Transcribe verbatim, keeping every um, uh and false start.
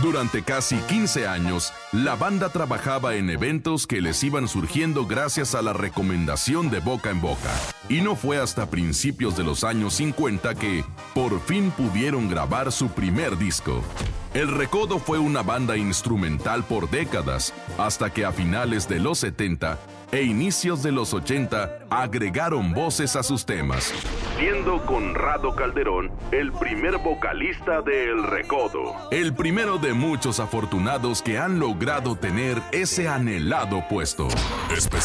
Durante casi quince años, la banda trabajaba en eventos que les iban surgiendo gracias a la recomendación de boca en boca. Y no fue hasta principios de los años cincuenta que, por fin, pudieron grabar su primer disco. El Recodo fue una banda instrumental por décadas, hasta que a finales de los setenta e inicios de los ochenta agregaron voces a sus temas, siendo Conrado Calderón el primer vocalista de El Recodo. El primero de muchos afortunados que han logrado tener ese anhelado puesto.